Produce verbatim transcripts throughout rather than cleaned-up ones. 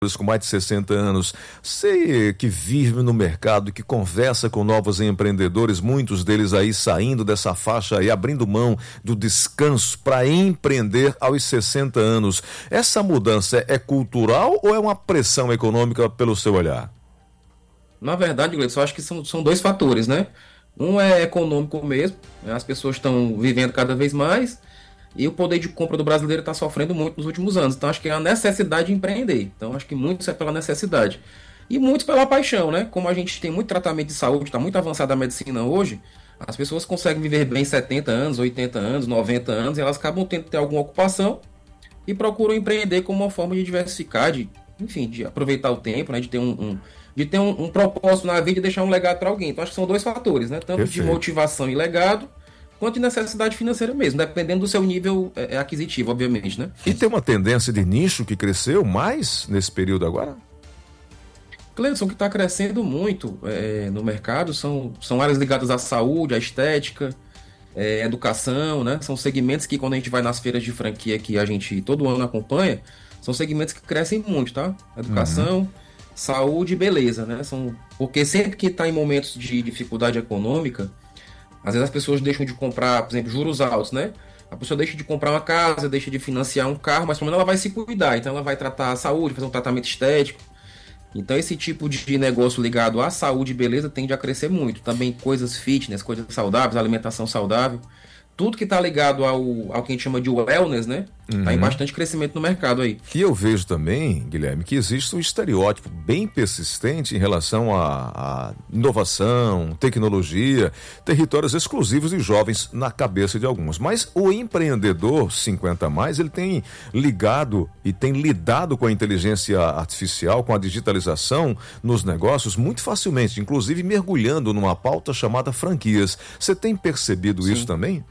com mais de sessenta anos, você que vive no mercado, que conversa com novos empreendedores, muitos deles aí saindo dessa faixa e abrindo mão do descanso para empreender aos sessenta anos. Essa mudança é cultural ou é uma pressão econômica pelo seu olhar? Na verdade, Gleison, eu acho que são, são dois fatores, né? Um é econômico mesmo, né? As pessoas estão vivendo cada vez mais e o poder de compra do brasileiro está sofrendo muito nos últimos anos. Então, acho que é a necessidade de empreender. Então, acho que muitos é pela necessidade. E muitos pela paixão, né? Como a gente tem muito tratamento de saúde, está muito avançada a medicina hoje, as pessoas conseguem viver bem setenta anos, oitenta anos, noventa anos, e elas acabam tendo que ter alguma ocupação e procuram empreender como uma forma de diversificar, de, enfim, de aproveitar o tempo, né? De ter um, um, de ter um, um propósito na vida e deixar um legado para alguém. Então, acho que são dois fatores, né? Tanto Perfeito. de motivação e legado, quanto de necessidade financeira mesmo, dependendo do seu nível é, aquisitivo, obviamente, né? E tem uma tendência de nicho que cresceu mais nesse período agora? Cleison, o que está crescendo muito é, no mercado são, são áreas ligadas à saúde, à estética, é, educação, né? São segmentos que, quando a gente vai nas feiras de franquia que a gente todo ano acompanha, são segmentos que crescem muito, tá? Educação, uhum. Saúde e beleza, né? São, porque sempre que está em momentos de dificuldade econômica, às vezes as pessoas deixam de comprar, por exemplo, juros altos, né? A pessoa deixa de comprar uma casa, deixa de financiar um carro, mas pelo menos ela vai se cuidar. Então ela vai tratar a saúde, fazer um tratamento estético. Então esse tipo de negócio ligado à saúde e beleza tende a crescer muito. Também coisas fitness, coisas saudáveis, alimentação saudável. Tudo que está ligado ao, ao que a gente chama de wellness, né? Está uhum. em bastante crescimento no mercado aí. E eu vejo também, Guilherme, que existe um estereótipo bem persistente em relação à inovação, tecnologia, territórios exclusivos de jovens na cabeça de alguns. Mas o empreendedor cinquenta a mais, ele tem ligado e tem lidado com a inteligência artificial, com a digitalização nos negócios muito facilmente, inclusive mergulhando numa pauta chamada franquias. Você tem percebido Sim. isso também?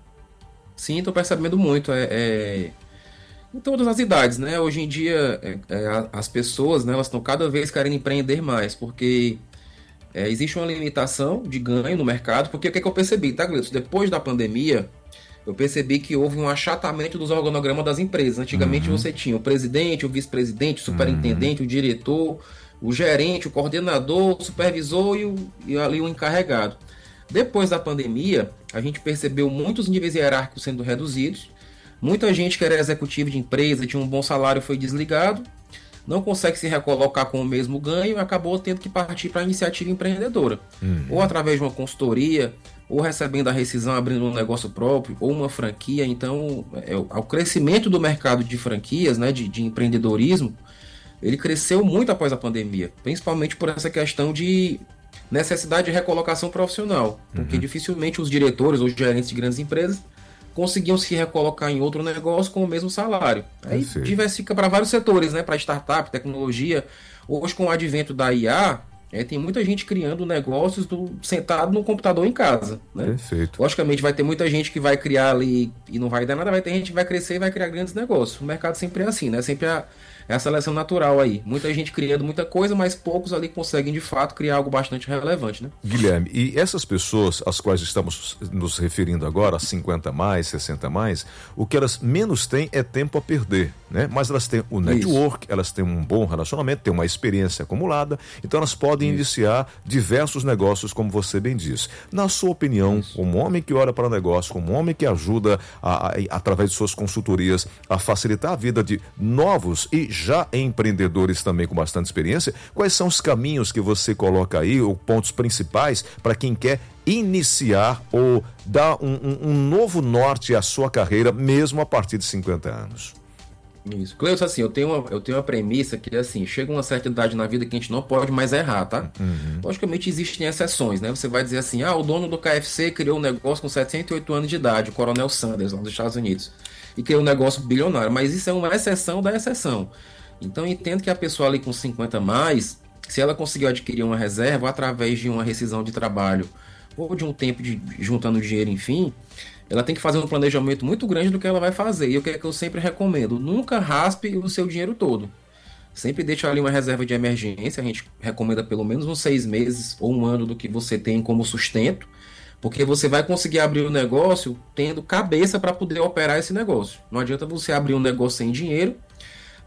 Sim, estou percebendo muito. É, é, em todas as idades, né? Hoje em dia, é, é, as pessoas, né, elas estão cada vez querendo empreender mais, porque é, existe uma limitação de ganho no mercado. Porque o que, é que eu percebi, tá, Gleison? Depois da pandemia, eu percebi que houve um achatamento dos organogramas das empresas. Antigamente uhum. você tinha o presidente, o vice-presidente, o superintendente, uhum. o diretor, o gerente, o coordenador, o supervisor e, o, e ali o encarregado. Depois da pandemia, a gente percebeu muitos níveis hierárquicos sendo reduzidos. Muita gente que era executivo de empresa, tinha um bom salário, foi desligado, não consegue se recolocar com o mesmo ganho e acabou tendo que partir para a iniciativa empreendedora. Uhum. Ou através de uma consultoria, ou recebendo a rescisão, abrindo um negócio próprio, ou uma franquia. Então, é, o crescimento do mercado de franquias, né, de, de empreendedorismo, ele cresceu muito após a pandemia, principalmente por essa questão de necessidade de recolocação profissional, porque uhum. dificilmente os diretores ou os gerentes de grandes empresas conseguiam se recolocar em outro negócio com o mesmo salário. Aí Perfeito. diversifica para vários setores, né? Para startup, tecnologia. Hoje, com o advento da I A, é, tem muita gente criando negócios do, sentado no computador em casa, né? Perfeito. Logicamente, vai ter muita gente que vai criar ali e não vai dar nada, vai ter gente que vai crescer e vai criar grandes negócios. O mercado sempre é assim, né? Sempre a É a seleção natural aí. Muita gente criando muita coisa, mas poucos ali conseguem de fato criar algo bastante relevante, né? Guilherme, e essas pessoas às quais estamos nos referindo agora, cinquenta a mais, sessenta a mais, o que elas menos têm é tempo a perder, né? Mas elas têm o network, Isso. elas têm um bom relacionamento, têm uma experiência acumulada, então elas podem Isso. iniciar diversos negócios, como você bem diz. Na sua opinião, Isso. como homem que olha para o negócio, como homem que ajuda a, a, através de suas consultorias a facilitar a vida de novos e já empreendedores também com bastante experiência, quais são os caminhos que você coloca aí, ou pontos principais para quem quer iniciar ou dar um, um, um novo norte à sua carreira, mesmo a partir de cinquenta anos? Isso. Cleus, assim, eu tenho, uma, eu tenho uma premissa que, assim, chega uma certa idade na vida que a gente não pode mais errar, tá? Uhum. Logicamente existem exceções, né? Você vai dizer assim, ah, o dono do K F C criou um negócio com setenta e oito anos de idade, o Coronel Sanders, lá dos Estados Unidos, e criou um negócio bilionário, mas isso é uma exceção da exceção. Então eu entendo que a pessoa ali com cinquenta a mais, se ela conseguiu adquirir uma reserva através de uma rescisão de trabalho ou de um tempo de, juntando dinheiro, enfim, ela tem que fazer um planejamento muito grande do que ela vai fazer. E o que é que eu sempre recomendo? Nunca raspe o seu dinheiro todo. Sempre deixe ali uma reserva de emergência. A gente recomenda pelo menos uns seis meses ou um ano do que você tem como sustento, porque você vai conseguir abrir o negócio tendo cabeça para poder operar esse negócio. Não adianta você abrir um negócio sem dinheiro,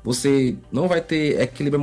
você não vai ter equilíbrio